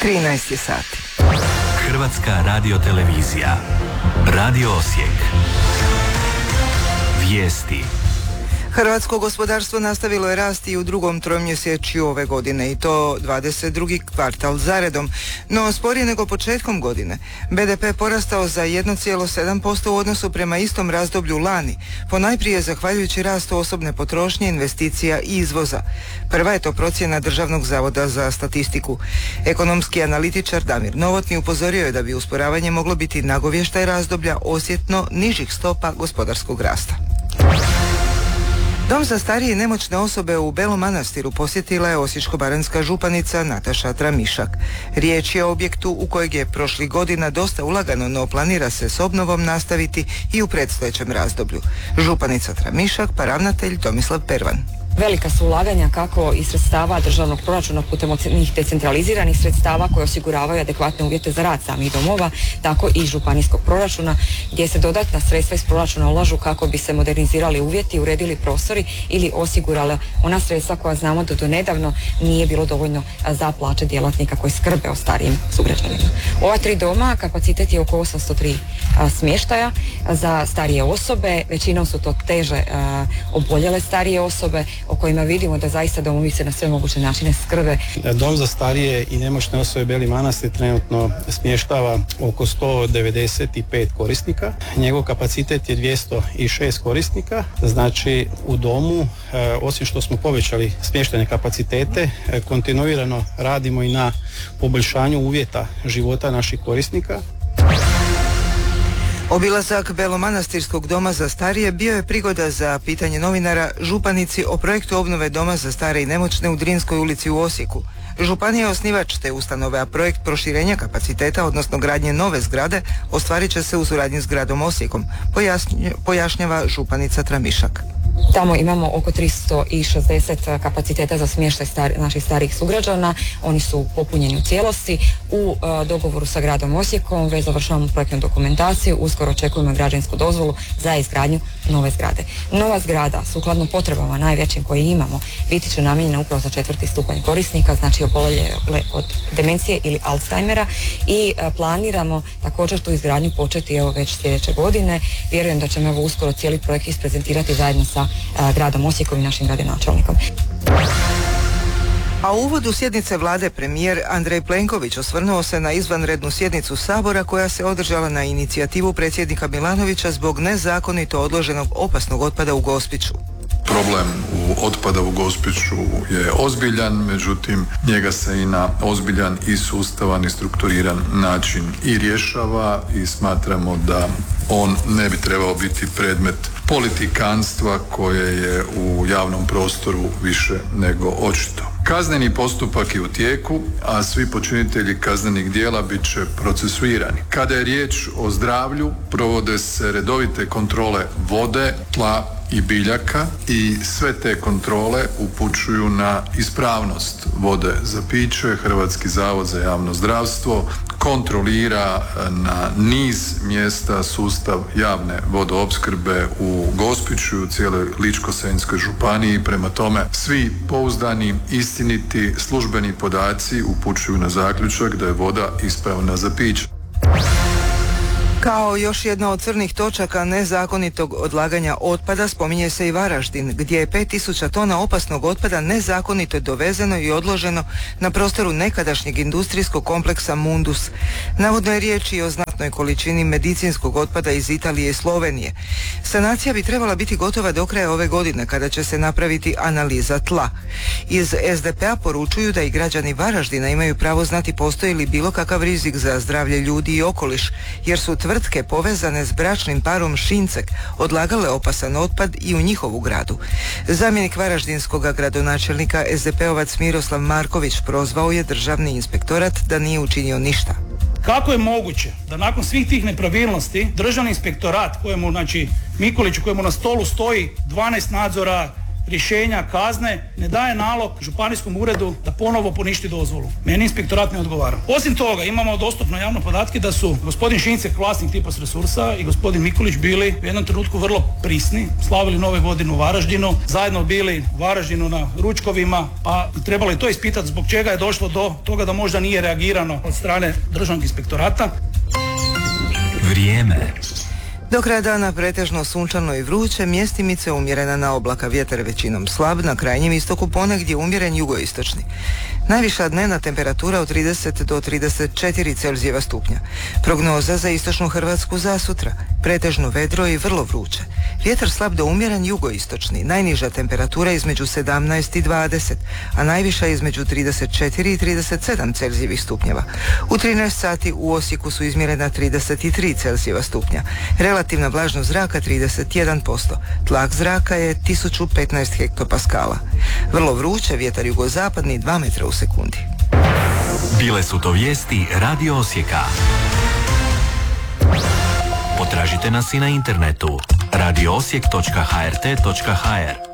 13 sati. Hrvatska radiotelevizija. Radio Osijek. Vijesti. Hrvatsko gospodarstvo nastavilo je rasti i u drugom tromjesečju ove godine i to 22. kvartal zaredom, no sporije nego početkom godine. BDP porastao za 1,7% u odnosu prema istom razdoblju lani, ponajprije zahvaljujući rastu osobne potrošnje, investicija i izvoza. Prva je to procjena Državnog zavoda za statistiku. Ekonomski analitičar Damir Novotni upozorio je da bi usporavanje moglo biti nagovještaj razdoblja osjetno nižih stopa gospodarskog rasta. Dom za starije i nemoćne osobe u Belom Manastiru posjetila je osječko-baranjska županica Nataša Tramišak. Riječ je o objektu u kojeg je prošlih godina dosta ulagano, no planira se s obnovom nastaviti i u predstojećem razdoblju. Županica Tramišak pa ravnatelj Tomislav Pervan. Velika su ulaganja kako iz sredstava državnog proračuna putem onih decentraliziranih sredstava koje osiguravaju adekvatne uvjete za rad samih domova, tako i županijskog proračuna gdje se dodatna sredstva iz proračuna ulažu kako bi se modernizirali uvjeti, uredili prostori ili osigurala ona sredstva koja znamo da do nedavno nije bilo dovoljno za plaće djelatnika koji skrbe o starijim sugrađanima. Ova 3 doma kapacitet je oko 803 smještaja za starije osobe, većinom su to teže oboljele starije osobe o kojima vidimo da zaista domovi se na sve moguće načine skrbe. Dom za starije i nemoćne osobe Beli Manastir trenutno smještava oko 195 korisnika. Njegov kapacitet je 206 korisnika. Znači u domu, osim što smo povećali smještajne kapacitete, kontinuirano radimo i na poboljšanju uvjeta života naših korisnika. Obilazak Belomanastirskog doma za starije bio je prigoda za pitanje novinara županici o projektu obnove doma za stare i nemoćne u Drinskoj ulici u Osijeku. Županija je osnivač te ustanove, a projekt proširenja kapaciteta, odnosno gradnje nove zgrade, ostvarit će se u suradnji s gradom Osijekom, pojašnjava županica Tramišak. Tamo imamo oko 360 kapaciteta za smještaj naših starijih sugrađana. Oni su popunjeni u cijelosti. U dogovoru sa gradom Osijekom već završavamo projektnu dokumentaciju. Uskoro očekujemo građevinsku dozvolu za izgradnju nove zgrade. Nova zgrada, sukladno potrebama najvećim koje imamo, biti će namijenjena upravo za 4. stupanj korisnika, znači oboljele od demencije ili Alzheimera, i planiramo također tu izgradnju početi već sljedeće godine. Vjerujem da ćemo uskoro cijeli projekt isprezentirati zajedno sa gradom Osijekom i našim gradonačelnikom. A u uvodu sjednice vlade premijer Andrej Plenković osvrnuo se na izvanrednu sjednicu Sabora koja se održala na inicijativu predsjednika Milanovića zbog nezakonito odloženog opasnog otpada u Gospiću. Problem otpada u Gospiću je ozbiljan, međutim njega se i na ozbiljan i sustavan i strukturiran način i rješava i smatramo da on ne bi trebao biti predmet politikanstva koje je u javnom prostoru više nego očito. Kazneni postupak je u tijeku, a svi počinitelji kaznenih djela bit će procesuirani. Kada je riječ o zdravlju, provode se redovite kontrole vode, tla i biljaka i sve te kontrole upućuju na ispravnost vode za piće. Hrvatski zavod za javno zdravstvo kontrolira na niz mjesta sustav javne vodoopskrbe u Gospiću i u cijeloj Ličko-senjskoj županiji. Prema tome, svi pouzdani, istiniti službeni podaci upućuju na zaključak da je voda ispravna za piće. Kao još jedna od crnih točaka nezakonitog odlaganja otpada spominje se i Varaždin, gdje je 5000 tona opasnog otpada nezakonito dovezeno i odloženo na prostoru nekadašnjeg industrijskog kompleksa Mundus. Navodno je riječ i o znatnoj količini medicinskog otpada iz Italije i Slovenije. Sanacija bi trebala biti gotova do kraja ove godine, kada će se napraviti analiza tla. Iz SDP-a poručuju da i građani Varaždina imaju pravo znati postoji li bilo kakav rizik za zdravlje ljudi i okoliš, jer su tvrtke povezane s bračnim parom Šincek odlagale opasan otpad i u njihovu gradu. Zamjenik varaždinskog gradonačelnika SDP-ovac Miroslav Marković prozvao je Državni inspektorat da nije učinio ništa. Kako je moguće da nakon svih tih nepravilnosti Državni inspektorat kojemu, Mikuliću, kojemu na stolu stoji 12 nadzora, rješenja, kazne, ne daje nalog županijskom uredu da ponovo poništi dozvolu. Meni inspektorat ne odgovara. Osim toga, imamo dostupno javno podatke da su gospodin Šincek, vlasnik Tipos Resursa, i gospodin Mikulić bili u jednom trenutku vrlo prisni, slavili Nove godine u Varaždinu, zajedno bili u Varaždinu na ručkovima, pa trebalo je to ispitati zbog čega je došlo do toga da možda nije reagirano od strane državnog inspektorata. Vrijeme. Do kraja dana pretežno sunčano i vruće, mjestimice umjerena na oblaka, vjetar većinom slab, na krajnjem istoku ponegdje umjeren jugoistočni. Najviša dnevna temperatura od 30 do 34 Celzijeva stupnja. Prognoza za istočnu Hrvatsku za sutra. Pretežno vedro i vrlo vruće. Vjetar slab do umjeren jugoistočni. Najniža temperatura između 17 i 20, a najviša između 34 i 37 Celzijevih stupnjeva. U 13 sati u Osijeku su izmjerena 33 Celzijeva stupnja. Relativna vlažnost zraka 31%. Tlak zraka je 1015 hektopaskala. Vrlo vruće, vjetar jugozapadni 2 metra u sekundi. Bile su to vijesti Radio Osijeka. Potražite nas i na internetu radioosijek.hrt.hr.